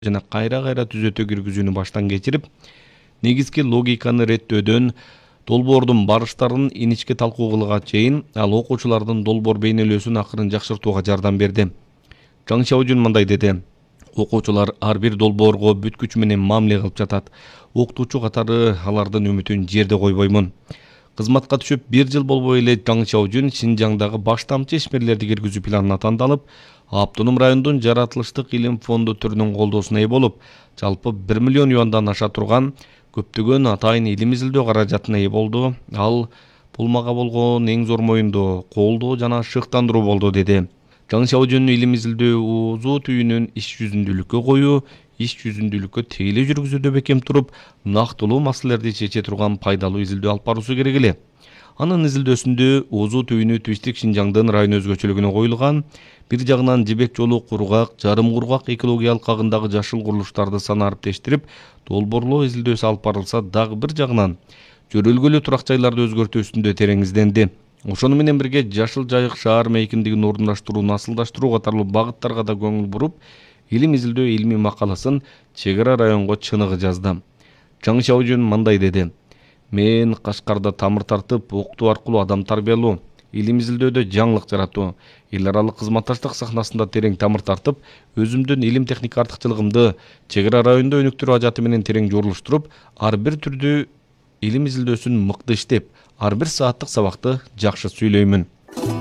жана кайра түзөтүү киргизүүнү баштан кечирип, негизги логиканы реттөөдөн долбоордун барыштарын иничке талкуу кылууга чейин ал окуучулардын долбоор бейнелөөсүн акырын жакшыртууга жардам берди. Жаң Шаожун мындай деди: окуучулар ар бир долбоорго бүт күчү менен мамиле кылып жатат. Окутуучу катары алардын үмүтүн жерде койбоймун. Кызматка түшүп 1 жыл болбой эле Жаң Шаожун Шинжаңдагы баш тамчы ишмерлерди киргизүү планына тандалып, Автоном райондун жаратылыштык илим фонду түрүнүн колдоосуна ээ болуп, жалпы 1 миллион юандан аша турган көптөгөн атайын илим изилдөө каражатына ээ болду. Ал бул мага болгон эң зор моюндоо, колдоо жана шыктандыруу болду, деди. Жаң Шаожун илим изилдөө озу түйүнүн иш жүзүндүүлүккө коюу, иш жүзүндүүлүккө тегеле жүргүзүүдө бекем туруп, нактылуу маселелерди чече турган пайдалуу изилдөө алып баруусу керек эле. Анын изилдөөсүндө озу түйүнү Түштүк Шинжаңдын район өзгөчөлүгүнө коюлган, бир жагынан жибек жолу кургак, жарым кургак экологиялык агындагы жашыл курулуштарды санариптештирип, долбоорлоо изилдөөсү алып барылса, дагы бир жагынан жөрөлгөлүү турак жайларды өзгөртүү үстүндө терең изденди. Ошону менен бирге жашыл жайык шаар мейкиндигин орундаштыруу, насылдаштыруу катарлуу багыттарга да көңүл буруп, илим изилдөө илмий макаласын чек ара районго чыныгы жазды. Жаң Шаожун мындай деди: Мен Кашкарда тамыр тартып, окутуу аркылуу адам тарбиялоо, илим изилдөөдө жаңылык жаратуу, эл аралык кызматташтык сахнасында терең тамыр тартып, өзүмдүн илим техника артыкчылыгымды чек ара райондо өнүктүрүү ажаты менен терең журулуштуруп, ар бир түрдүү илим изилдөөсүн мыкты иштеп, ар бир сааттык сабакты жакшы сүйлөймүн.